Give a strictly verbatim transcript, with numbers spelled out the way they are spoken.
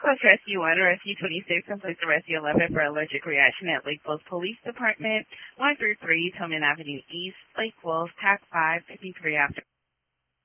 Northwest Rescue one, Rescue twenty-six, and Police Rescue eleven for allergic reaction at Lake Wolf Police Department, one through three, Tillman Avenue East, Lake Wolf, T A C five, fifty-three after.